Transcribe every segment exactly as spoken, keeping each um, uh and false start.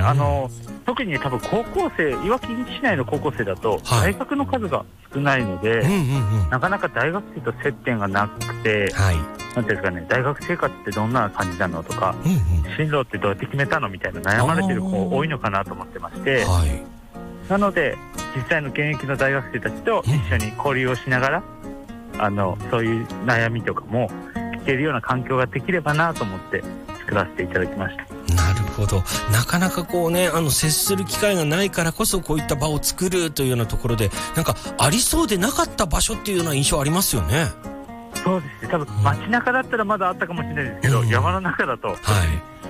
あの特に多分高校生、いわき市内の高校生だと大学の数が少ないので、はい、うんうんうん、なかなか大学生と接点がなくて、はい、なんていうんですかね、大学生活ってどんな感じなのとか、うんうん、進路ってどうやって決めたのみたいな悩まれてる子多いのかなと思ってまして、はい、なので実際の現役の大学生たちと一緒に交流をしながら、うん、あのそういう悩みとかも聞けるような環境ができればなと思って作らせていただきました。 なるほど。なかなかこうね、あの接する機会がないからこそこういった場を作るというようなところで、なんかありそうでなかった場所っていうような印象ありますよね。 そうですね、多分街中だったらまだあったかもしれないですけど、うん、山の中だと、はい、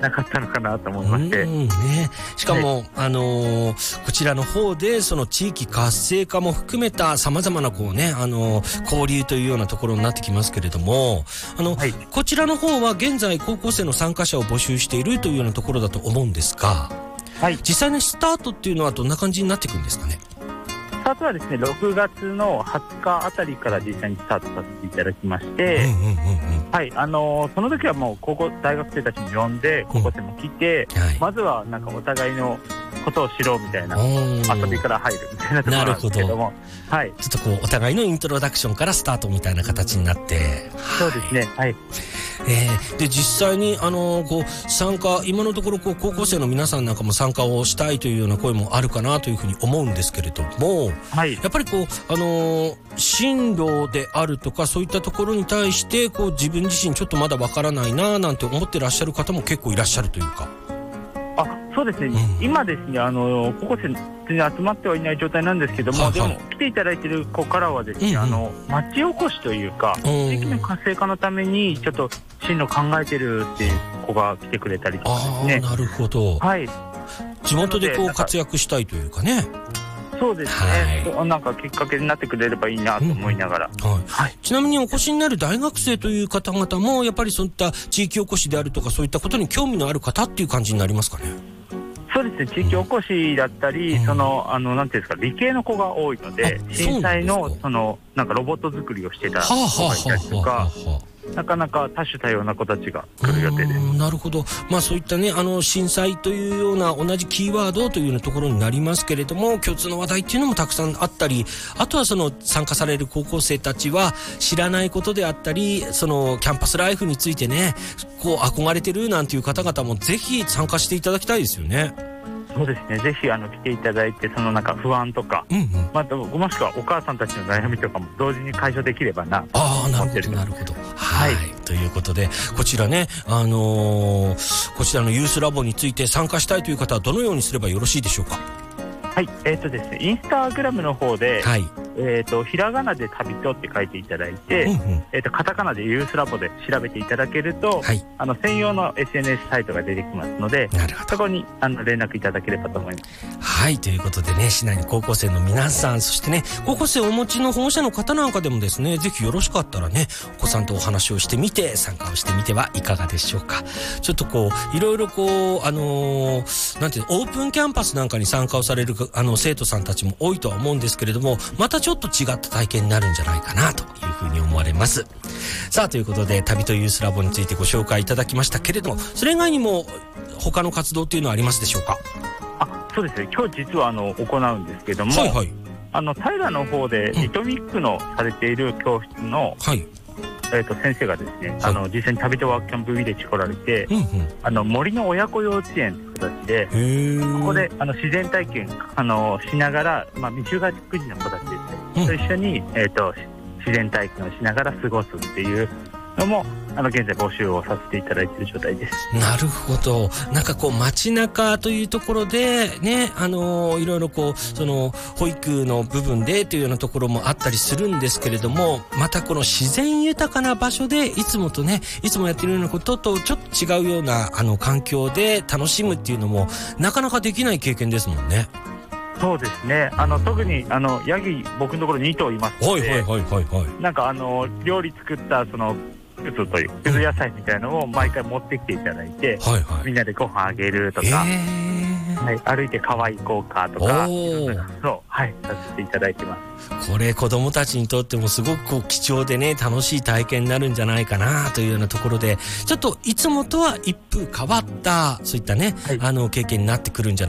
なかったのかなと思いまして、うんね、しかも、はい、あのー、こちらの方でその地域活性化も含めたさまざまなこうね、あのー、交流というようなところになってきますけれども、あの、はい、こちらの方は現在高校生の参加者を募集しているというようなところだと思うんですが、はい、実際のスタートっていうのはどんな感じになっていくんですかね。 スタートはですね、ろくがつのはつかあたりから実際にスタートさせていただきまして、うんうんうんうん、はい、あのー、その時はもう高校大学生たちも呼んで、高校生も来て、うん、はい、まずはなんかお互いのことを知ろうみたいな遊びから入るみたいなところなんですけども、はい、 ちょっとこうお互いのイントロダクションからスタートみたいな形になって、 そうですね、はい、 えー、で実際にあのー、こう参加、今のところこう高校生の皆さんなんかも参加をしたいというような声もあるかなというふうに思うんですけれども、はい、やっぱりこうあのー、進路であるとかそういったところに対してこう自分自身ちょっとまだわからないななんて思ってらっしゃる方も結構いらっしゃるというか。 あ、そうですね、うん、今ですね、あの高校生に集まってはいない状態なんですけども、はいはい、でも来ていただいている子からはですね、うんうん、あの町おこしというか地域の活性化のためにちょっと進路考えてるっていう子が来てくれたりとかですね。 あ、なるほど、はい、地元でこう活躍したいというかね。 そうですね、はい、なんかきっかけになってくれればいいなと思いながら、うん、はいはい、 ちなみにお越しになる大学生という方々もやっぱりそういった地域おこしであるとかそういったことに興味のある方っていう感じになりますかね。 そうですね、地域おこしだったり、うん、そのあのなんていうんですか、理系の子が多いので、震災のそのなんかロボット作りをしてた子がいたりとか、なかなか多種多様な子たちが来る予定です。 なるほど、まあそういったね、あの震災というような同じキーワードというようなところになりますけれども、共通の話題っていうのもたくさんあったり、あとはその参加される高校生たちは知らないことであったり、そのキャンパスライフについてね、こう憧れてるなんていう方々もぜひ参加していただきたいですよね。 そうですね、ぜひあの来ていただいて、そのなんか不安とか、うんうん、またもしくはお母さんたちの悩みとかも同時に解消できればなと思ってる。 ああ、なるほどなるほど、はい、はい、ということでこちらね、あのー、こちらのユースラボについて参加したいという方はどのようにすればよろしいでしょうか。 はい、えーとですね、インスタグラムの方で、はい、えーとひらがなで旅とって書いていただいて、うんうん、えーとカタカナでユースラボで調べていただけると、はい、あの専用の エスエヌエス サイトが出てきますので、そこにあの連絡いただければと思います。 はい、ということでね、市内の高校生の皆さん、そしてね、高校生をお持ちの保護者の方なんかでもですね、ぜひよろしかったらね、お子さんとお話をしてみて参加をしてみてはいかがでしょうか。ちょっとこういろいろこうあのー、なんていうの、オープンキャンパスなんかに参加をされるあの生徒さんたちも多いとは思うんですけれども、またちょっと違った体験になるんじゃないかなというふうに思われます。さあ、ということで旅とユースラボについてご紹介いただきましたけれども、それ以外にも他の活動っていうのはありますでしょうか。 あ、そうですね、今日実はあの行うんですけども、はいはい、あの平の方でリトミックのされている教室の、うん、はい、えー、と先生がですね、はい、あの実際に旅とワークキャンプビレッジ来られて、うんうん、あの森の親子幼稚園という形で、ここであの自然体験あのしながら、まあ、未就学児の子たちですね、うん、と一緒に、えー、と自然体験をしながら過ごすっていうのもあの現在募集をさせていただいている状態です。 なるほど。なんかこう街中というところでね、あのー、いろいろこうその保育の部分でというようなところもあったりするんですけれども、またこの自然豊かな場所でいつもとね、いつもやっているようなこととちょっと違うようなあの環境で楽しむっていうのもなかなかできない経験ですもんね。 そうですね、あの特にあのヤギ僕のところに頭いますので、はいはいはいはいはい、なんかあの料理作ったそのくずというくず野菜みたいなのを毎回持ってきていただいて、はいはい、みんなでご飯あげるとか、はい、歩いて川行こうかとか、そう、はい、させていただいてます。 これ子どもたちにとってもすごくこう貴重でね、楽しい体験になるんじゃないかなというようなところで、ちょっといつもとは一風変わったそういったね、はい、あの経験になってくるんじゃないかな